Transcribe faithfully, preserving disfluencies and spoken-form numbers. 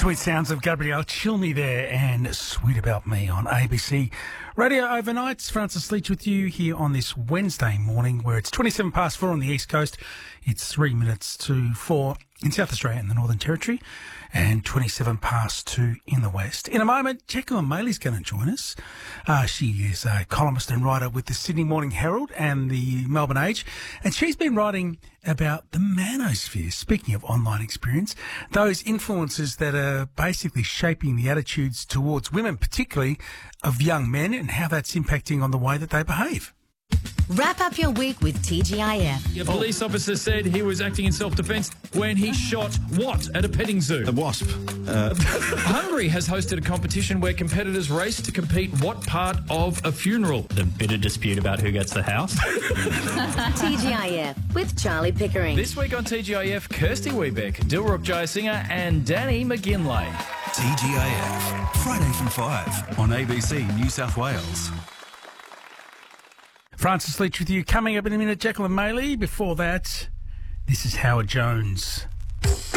Sweet sounds of Gabrielle Chilney there and Sweet About Me on A B C Radio Overnights. Francis Leach with you here on this Wednesday morning where it's twenty-seven past four on the East Coast. It's three minutes to four in South Australia and the Northern Territory and twenty-seven past two in the West. In a moment, Jacqueline Maley's going to join us. Uh, she is a columnist and writer with the Sydney Morning Herald and the Melbourne Age, and she's been writing about the manosphere. Speaking of online experience, those influences that are basically shaping the attitudes towards women, particularly of young men, and how that's impacting on the way that they behave. Wrap up your week with T G I F. A police officer said he was acting in self-defence when he shot what at a petting zoo? A wasp. Uh... Hungary has hosted a competition where competitors race to compete what part of a funeral. The bitter dispute about who gets the house. T G I F with Charlie Pickering. This week on T G I F, Kirsty Wiebeck, Dilruk Jayasinger and Danny McGinlay. T G I F, Friday from five on A B C New South Wales. Francis Leach with you. Coming up in a minute, Jacqueline Maley. Before that, this is Howard Jones.